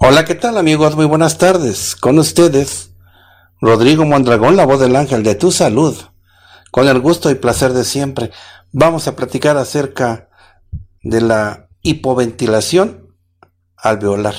Hola, ¿qué tal amigos? Muy buenas tardes. Con ustedes, Rodrigo Mondragón, la voz del ángel de tu salud. Con el gusto y placer de siempre, vamos a platicar acerca de la hipoventilación alveolar.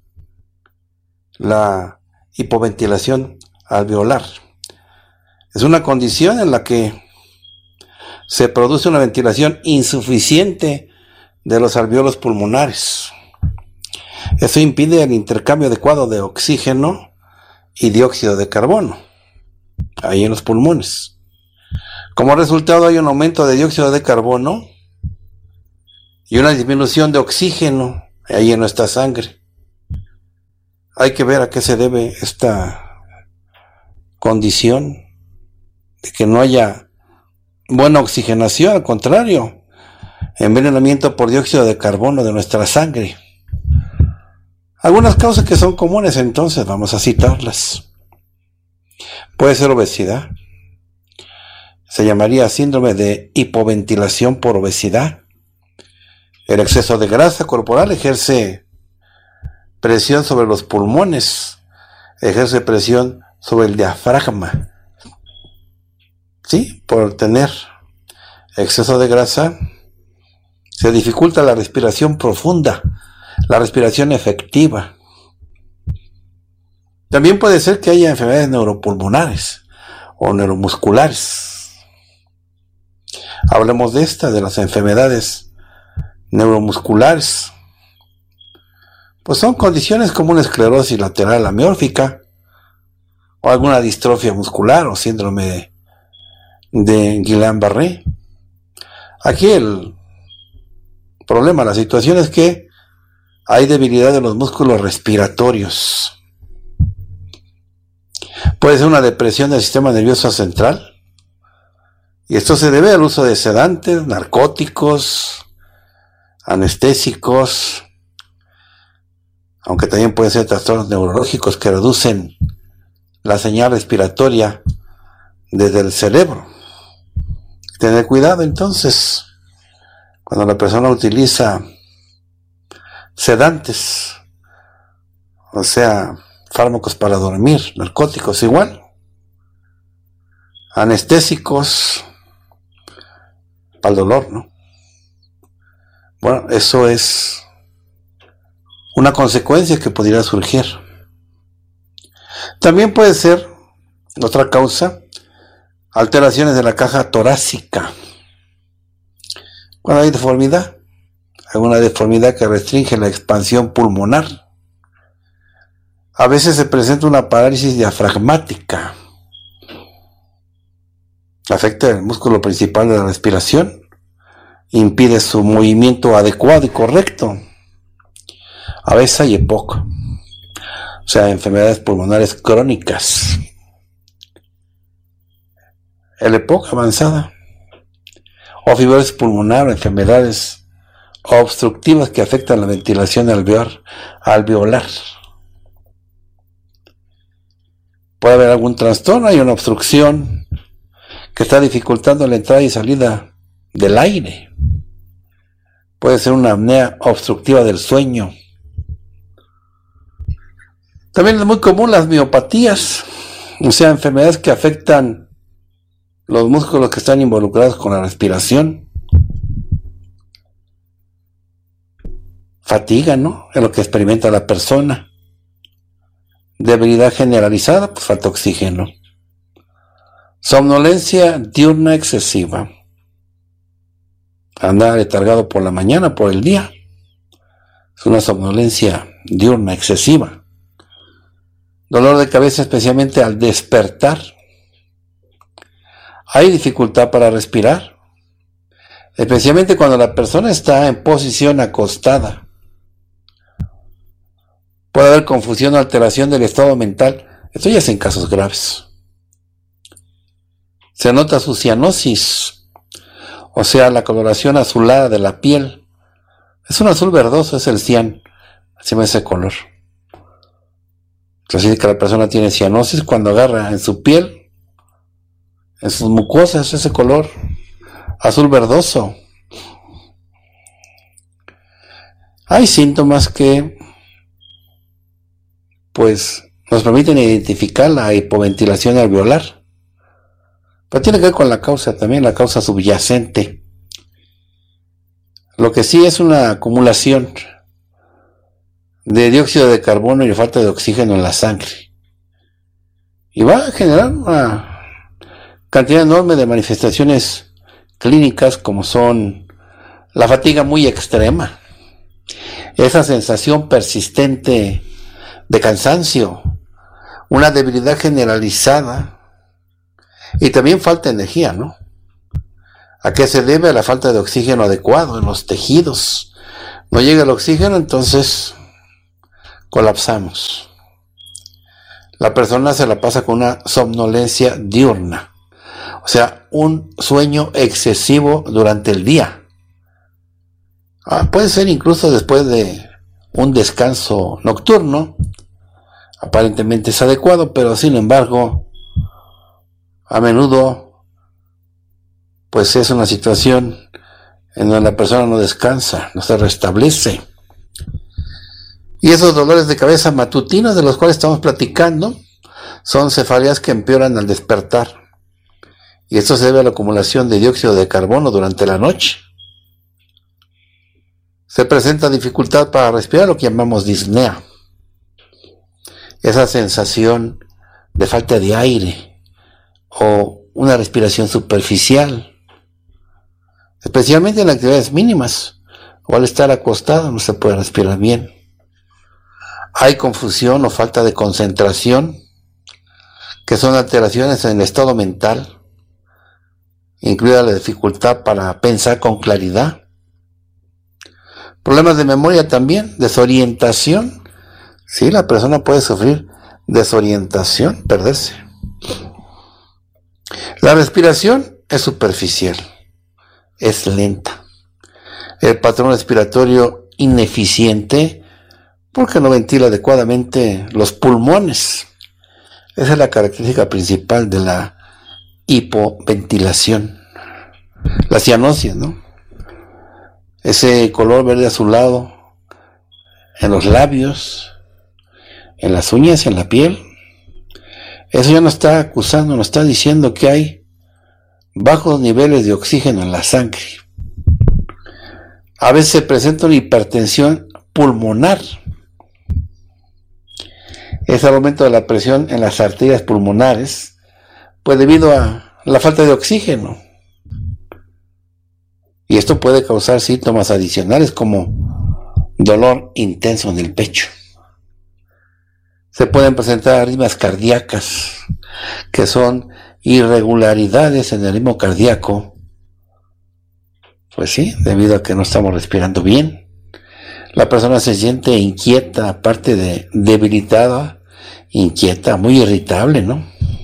La hipoventilación alveolar es una condición en la que se produce una ventilación insuficiente de los alveolos pulmonares. Eso impide el intercambio adecuado de oxígeno y dióxido de carbono ahí en los pulmones. Como resultado hay un aumento de dióxido de carbono y una disminución de oxígeno ahí en nuestra sangre. Hay que ver a qué se debe esta condición de que no haya buena oxigenación, al contrario, envenenamiento por dióxido de carbono de nuestra sangre. Algunas causas que son comunes, entonces vamos a citarlas. Puede ser obesidad. Se llamaría síndrome de hipoventilación por obesidad. El exceso de grasa corporal ejerce presión sobre los pulmones, ejerce presión sobre el diafragma. Sí, por tener exceso de grasa se dificulta la respiración profunda, la respiración efectiva. También puede ser que haya enfermedades neuropulmonares o neuromusculares. Hablemos de las enfermedades neuromusculares. Pues son condiciones como una esclerosis lateral amiórfica o alguna distrofia muscular o síndrome de Guillain-Barré. Aquí el problema, la situación es que hay debilidad de los músculos respiratorios. Puede ser una depresión del sistema nervioso central. Y esto se debe al uso de sedantes, narcóticos, anestésicos, aunque también pueden ser trastornos neurológicos que reducen la señal respiratoria desde el cerebro. Tener cuidado entonces cuando la persona utiliza sedantes, o sea, fármacos para dormir, narcóticos igual, anestésicos para el dolor, ¿no? Bueno, eso es una consecuencia que podría surgir. También puede ser otra causa, alteraciones de la caja torácica. Cuando hay deformidad, alguna deformidad que restringe la expansión pulmonar. A veces se presenta una parálisis diafragmática. Afecta el músculo principal de la respiración, impide su movimiento adecuado y correcto. A veces hay EPOC, o sea, enfermedades pulmonares crónicas. El EPOC avanzada, o fibrosis pulmonar, o enfermedades obstructivas que afectan la ventilación alveolar. Puede haber algún trastorno, hay una obstrucción que está dificultando la entrada y salida del aire. Puede ser una apnea obstructiva del sueño. También es muy común las miopatías, o sea, enfermedades que afectan los músculos que están involucrados con la respiración. Fatiga, ¿no? Es lo que experimenta la persona. Debilidad generalizada, pues falta oxígeno. Somnolencia diurna excesiva. Anda letargado por la mañana, por el día. Es una somnolencia diurna excesiva. Dolor de cabeza, especialmente al despertar. Hay dificultad para respirar, especialmente cuando la persona está en posición acostada. Puede haber confusión o alteración del estado mental. Esto ya es en casos graves. Se nota su cianosis, o sea, la coloración azulada de la piel. Es un azul verdoso, es el cian, así me ese color. Así que la persona tiene cianosis cuando agarra en su piel, en sus mucosas, ese color azul verdoso. Hay síntomas que pues nos permiten identificar la hipoventilación alveolar. Pero tiene que ver con la causa también, la causa subyacente. Lo que sí es una acumulación de dióxido de carbono y falta de oxígeno en la sangre. Y va a generar una cantidad enorme de manifestaciones clínicas, como son la fatiga muy extrema, esa sensación persistente de cansancio, una debilidad generalizada y también falta de energía, ¿no? ¿A qué se debe? A la falta de oxígeno adecuado en los tejidos. No llega el oxígeno, entonces colapsamos. La persona se la pasa con una somnolencia diurna, o sea, un sueño excesivo durante el día. Puede ser incluso después de un descanso nocturno, aparentemente es adecuado, pero sin embargo, a menudo, pues es una situación en donde la persona no descansa, no se restablece. Y esos dolores de cabeza matutinos de los cuales estamos platicando son cefaleas que empeoran al despertar. Y esto se debe a la acumulación de dióxido de carbono durante la noche. Se presenta dificultad para respirar, lo que llamamos disnea. Esa sensación de falta de aire o una respiración superficial, especialmente en actividades mínimas o al estar acostado no se puede respirar bien. Hay confusión o falta de concentración, que son alteraciones en el estado mental, incluida la dificultad para pensar con claridad. Problemas de memoria también, desorientación. Sí, la persona puede sufrir desorientación, perderse. La respiración es superficial, es lenta. El patrón respiratorio ineficiente porque no ventila adecuadamente los pulmones. Esa es la característica principal de la hipoventilación. La cianosis, ¿no? Ese color verde azulado en los labios, en las uñas, en la piel. Eso ya nos está acusando, nos está diciendo que hay bajos niveles de oxígeno en la sangre. A veces se presenta una hipertensión pulmonar. Es el aumento de la presión en las arterias pulmonares, pues debido a la falta de oxígeno. Y esto puede causar síntomas adicionales como dolor intenso en el pecho. Se pueden presentar arritmias cardíacas, que son irregularidades en el ritmo cardíaco. Pues sí, debido a que no estamos respirando bien. La persona se siente inquieta, aparte de debilitada, inquieta, muy irritable, ¿no?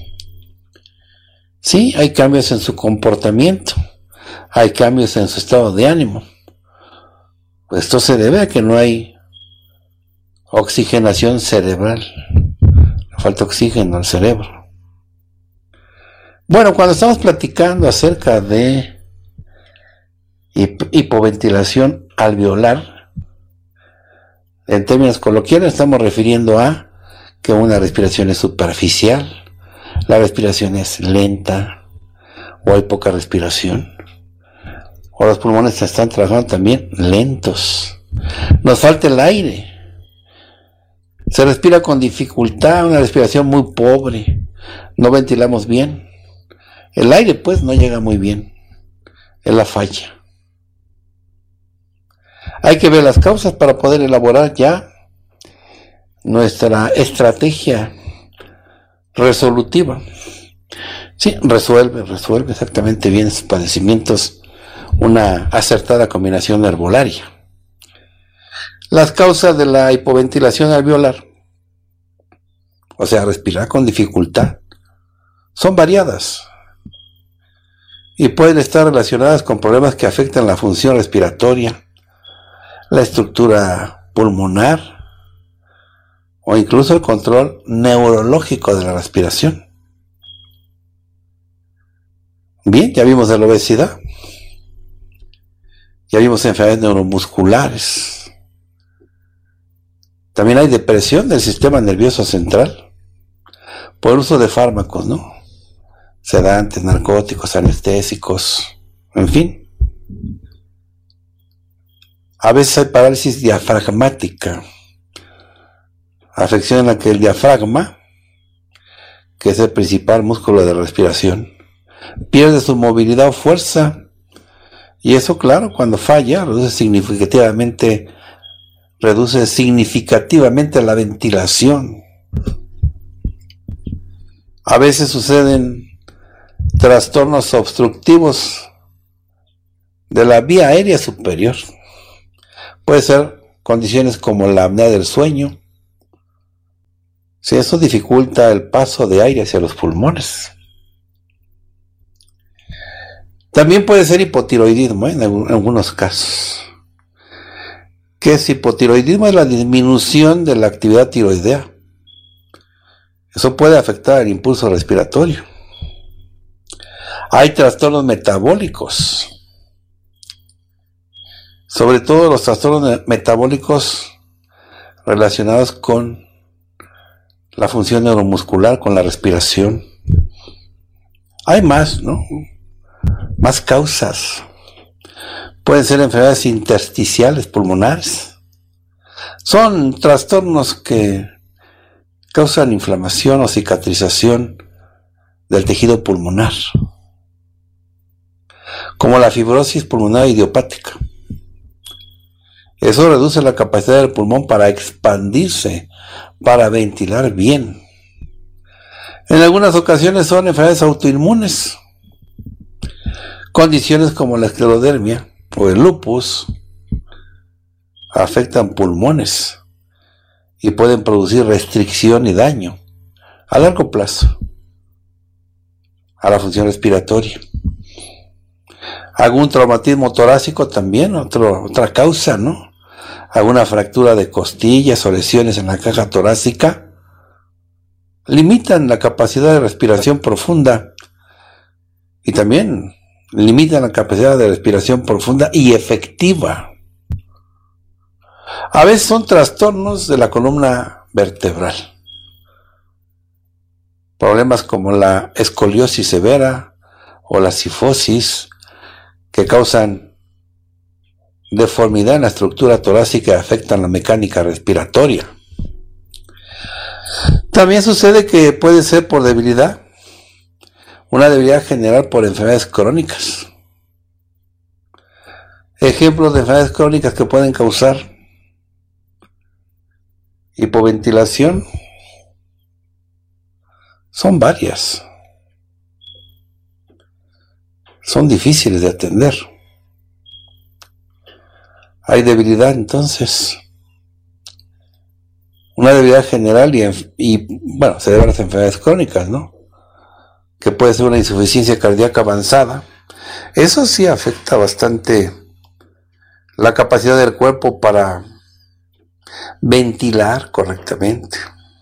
Sí, hay cambios en su comportamiento, hay cambios en su estado de ánimo. Esto se debe a que no hay oxigenación cerebral, falta oxígeno al cerebro. Bueno, cuando estamos platicando acerca de hipoventilación alveolar, en términos coloquiales estamos refiriendo a que una respiración es superficial, la respiración es lenta, o hay poca respiración, o los pulmones están trabajando también lentos, nos falta el aire, se respira con dificultad, una respiración muy pobre, no ventilamos bien, el aire pues no llega muy bien, es la falla. Hay que ver las causas para poder elaborar ya nuestra estrategia resolutiva. Sí, resuelve exactamente bien sus padecimientos una acertada combinación herbolaria. Las causas de la hipoventilación alveolar, o sea, respirar con dificultad, son variadas y pueden estar relacionadas con problemas que afectan la función respiratoria, la estructura pulmonar o incluso el control neurológico de la respiración. Bien, ya vimos de la obesidad, ya vimos enfermedades neuromusculares, También hay depresión del sistema nervioso central por uso de fármacos, ¿no? Sedantes, narcóticos, anestésicos, en fin. A veces hay parálisis diafragmática, afección en la que el diafragma, que es el principal músculo de la respiración, pierde su movilidad o fuerza, y eso, claro, cuando falla, reduce significativamente la ventilación. A veces suceden trastornos obstructivos de la vía aérea superior. Puede ser condiciones como la apnea del sueño, si eso dificulta el paso de aire hacia los pulmones. También puede ser hipotiroidismo, en algunos casos. ¿Qué es hipotiroidismo? Es la disminución de la actividad tiroidea. Eso puede afectar el impulso respiratorio. Hay trastornos metabólicos, sobre todo los trastornos metabólicos relacionados con la función neuromuscular, con la respiración. Hay más, ¿no? Más causas. Pueden ser enfermedades intersticiales pulmonares. Son trastornos que causan inflamación o cicatrización del tejido pulmonar, como la fibrosis pulmonar idiopática. Eso reduce la capacidad del pulmón para expandirse, para ventilar bien. En algunas ocasiones son enfermedades autoinmunes. Condiciones como la esclerodermia o el lupus afectan pulmones y pueden producir restricción y daño a largo plazo a la función respiratoria. Algún traumatismo torácico también, otra causa, ¿no? Alguna fractura de costillas o lesiones en la caja torácica limitan la capacidad de respiración profunda y también limitan la capacidad de respiración profunda y efectiva. A veces son trastornos de la columna vertebral. Problemas como la escoliosis severa o la cifosis, que causan deformidad en la estructura torácica y afectan la mecánica respiratoria. También sucede que puede ser por debilidad, una debilidad general por enfermedades crónicas. Ejemplos de enfermedades crónicas que pueden causar hipoventilación son varias. Son difíciles de atender. Hay debilidad, entonces, una debilidad general y bueno, se debe a las enfermedades crónicas, ¿no? Que puede ser una insuficiencia cardíaca avanzada. Eso sí afecta bastante la capacidad del cuerpo para ventilar correctamente.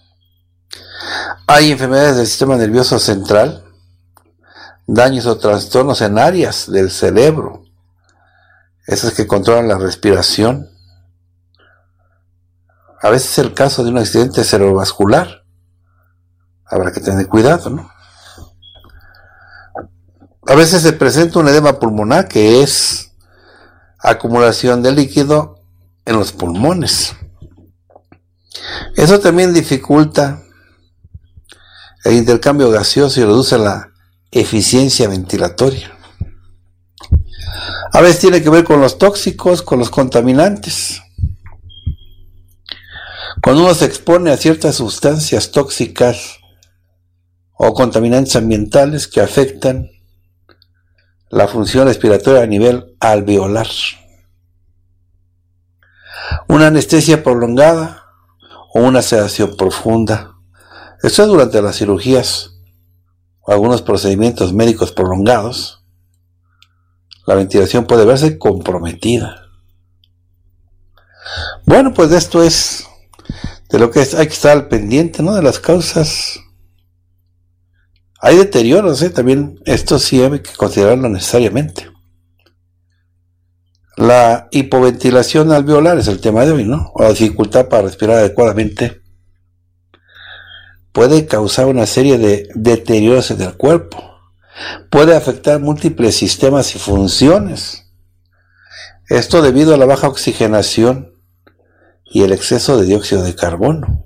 Hay enfermedades del sistema nervioso central, daños o trastornos en áreas del cerebro, esas que controlan la respiración. A veces es el caso de un accidente cerebrovascular. Habrá que tener cuidado, ¿no? A veces se presenta un edema pulmonar, que es acumulación de líquido en los pulmones. Eso también dificulta el intercambio gaseoso y reduce la eficiencia ventilatoria. A veces tiene que ver con los tóxicos, con los contaminantes. Cuando uno se expone a ciertas sustancias tóxicas o contaminantes ambientales que afectan la función respiratoria a nivel alveolar. Una anestesia prolongada o una sedación profunda. Esto es durante las cirugías o algunos procedimientos médicos prolongados. La ventilación puede verse comprometida. Bueno, pues esto es de lo que hay que estar al pendiente, ¿no? De las causas. Hay deterioros, también esto sí hay que considerarlo necesariamente. La hipoventilación alveolar es el tema de hoy, ¿no? O la dificultad para respirar adecuadamente puede causar una serie de deterioros en el cuerpo. Puede afectar múltiples sistemas y funciones. Esto debido a la baja oxigenación y el exceso de dióxido de carbono.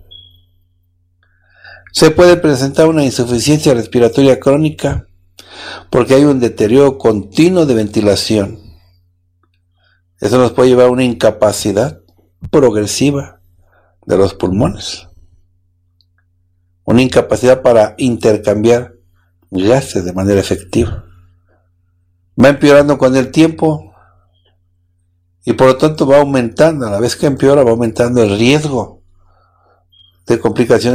Se puede presentar una insuficiencia respiratoria crónica porque hay un deterioro continuo de ventilación. Eso nos puede llevar a una incapacidad progresiva de los pulmones. Una incapacidad para intercambiar gases de manera efectiva. Va empeorando con el tiempo y por lo tanto va aumentando, a la vez que empeora va aumentando el riesgo de complicaciones